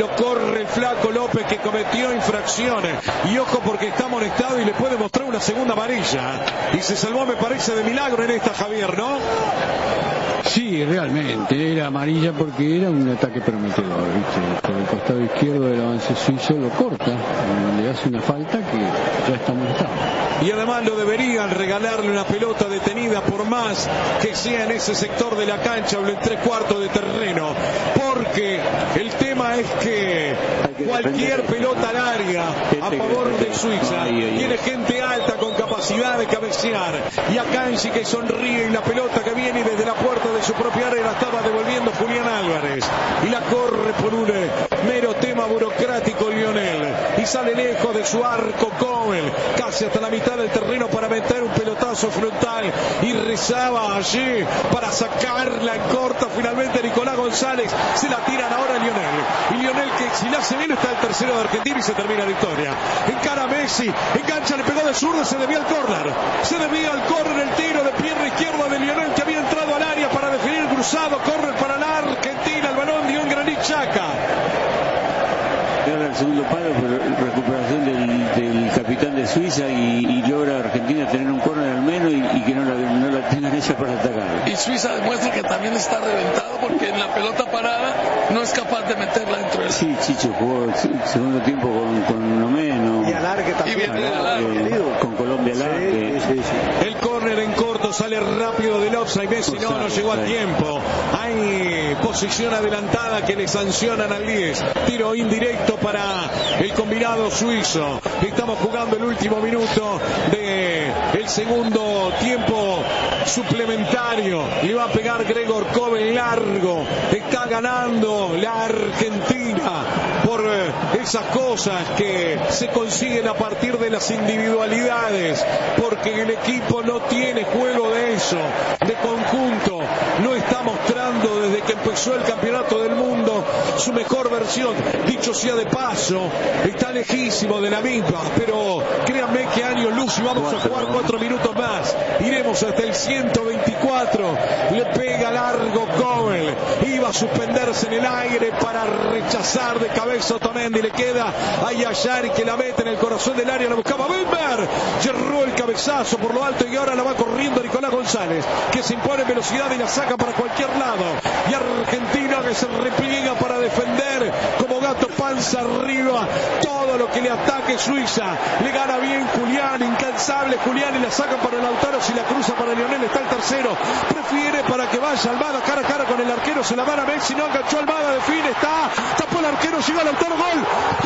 lo corre el flaco López, que cometió infracciones. Y ojo, porque está amonestado y le puede mostrar una segunda amarilla. Y se salvó, me parece, de milagro en esta, Javier, ¿no? Sí, realmente era amarilla porque era un ataque prometedor, ¿viste? Por el costado izquierdo del avance suizo lo corta, le hace una falta que ya está amonestado. Y además lo deberían regalarle una pelota detenida, por más que sea en ese sector de la cancha o en 3/4 de terreno, porque el tema es que cualquier pelota al área a favor de Suiza tiene gente alta con capacidad de cabecear, y Akanji que sonríe, y la pelota que viene desde la puerta de su propia área la estaba devolviendo Julián Álvarez, y la corre por un mero tema burocrático Lionel, y sale lejos de su arco Cohen, casi hasta la mitad del terreno para meter un pelotazo frontal, y rezaba allí para sacarla en corta. Finalmente Nicolás González se la tiran ahora a Lionel, y Lionel, que si la hace bien, está el tercero de Argentina y se termina la victoria. Encara a Messi, engancha, le pegó de zurdo, se desvía al córner, el tiro de pierna izquierda de Lionel, que había entrado al área para definir cruzado, córner para la Argentina, el balón dio en Granit Xhaka. Ahora el segundo palo por recuperación del capitán de Suiza, y logra Argentina tener un córner al menos y que no la tengan ella para atacar. Y Suiza demuestra que también está reventado, porque en la pelota parada no es capaz de meterla dentro del... Sí, Chicho jugó el segundo tiempo con uno menos. Y alargue también. Con Colombia alargue. Sí. El córner en corto sale rápido del offside. Messi no llegó a tiempo. Hay posición adelantada que le sancionan al 10. Tiro indirecto para el combinado suizo. Estamos jugando el último minuto del segundo tiempo suplementario. Le va a pegar Gregor Kobel largo. Está ganando la Argentina por esas cosas que se consiguen a partir de las individualidades, porque el equipo no tiene juego de eso, de conjunto. No está mostrando desde que empezó el campeonato del mundo su mejor versión. Dicho sea de paso, está lejísimo de la misma, pero créanme que años luz, y vamos a jugar 4 minutos más. Iremos hasta el 124. Le pega largo Kobel, iba a suspenderse en el aire para rechazar de cabeza Otamendi. Le queda a Yayari, que la mete en el corazón del área, la buscaba Bember, cerró el cabezazo por lo alto, y ahora la va corriendo Nicolás González, que se impone en velocidad y la saca para cualquier lado, y Argentina que se repliega para defender como gato panza arriba todo lo que le ataque Suiza. Le gana bien Julián, incansable Julián, y la saca para Lautaro. Si la cruza para Lionel, está el tercero, prefiere para que vaya Almada cara a cara con el arquero, se la van a Messi, no enganchó Almada, define, tapó el arquero, llega Lautaro, gol.